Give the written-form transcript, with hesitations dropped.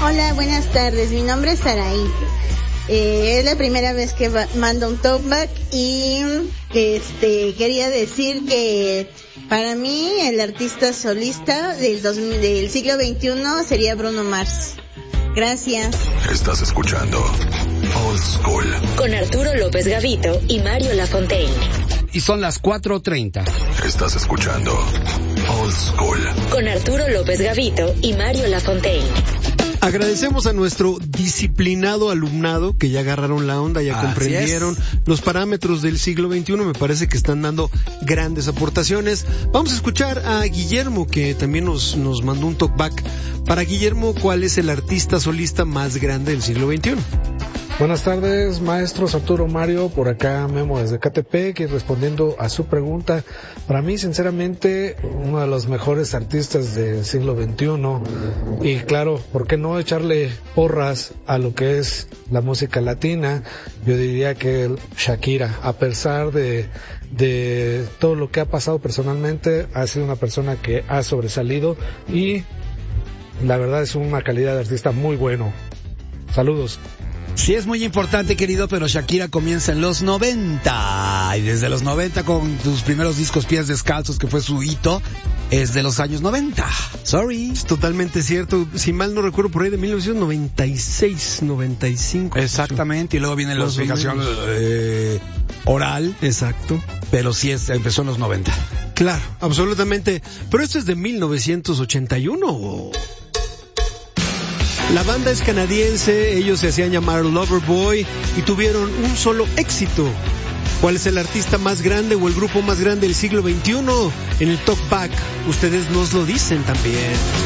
Hola, buenas tardes. Mi nombre es Saraí. Es la primera vez que mando un talkback y quería decir que para mí el artista solista del siglo XXI sería Bruno Mars. Gracias. Estás escuchando Old School con Arturo López Gavito y Mario Lafontaine. Y son las 4:30. Estás escuchando Old School con Arturo López Gavito y Mario Lafontaine. Agradecemos a nuestro disciplinado alumnado que ya agarraron la onda, ya comprendieron los parámetros del siglo XXI. Me parece que están dando grandes aportaciones. Vamos a escuchar a Guillermo, que también nos mandó un talkback. Para Guillermo, ¿cuál es el artista solista más grande del siglo XXI? Buenas tardes, maestros Arturo, Mario, por acá Memo desde Catepec, y respondiendo a su pregunta, para mí sinceramente uno de los mejores artistas del siglo XXI, y claro, ¿por qué no echarle porras a lo que es la música latina? Yo diría que Shakira, a pesar de todo lo que ha pasado personalmente, ha sido una persona que ha sobresalido y la verdad es una calidad de artista muy bueno. Saludos. Sí, es muy importante, querido, pero Shakira comienza en los 90. Y desde los 90 con sus primeros discos Pies Descalzos, que fue su hito, es de los años 90. Sorry. Es totalmente cierto. Si mal no recuerdo, por ahí de 1996, 95. Exactamente. Y luego viene la explicación oral. Exacto. Pero sí empezó en los 90. Claro, absolutamente. Pero esto es de 1981. La banda es canadiense, ellos se hacían llamar Loverboy y tuvieron un solo éxito. ¿Cuál es el artista más grande o el grupo más grande del siglo XXI? En el talkback, ustedes nos lo dicen también.